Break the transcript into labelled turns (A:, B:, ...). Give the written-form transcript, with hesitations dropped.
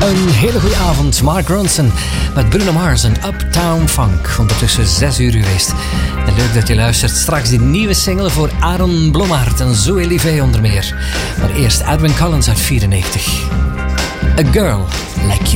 A: Een hele goede avond, Mark Ronson met Bruno Mars en Uptown Funk. Ondertussen 6 uur geweest. En leuk dat je luistert. Straks die nieuwe single voor Aaron Blommaert en Zoe Livet onder meer. Maar eerst Edwyn Collins uit 94. A Girl Like You.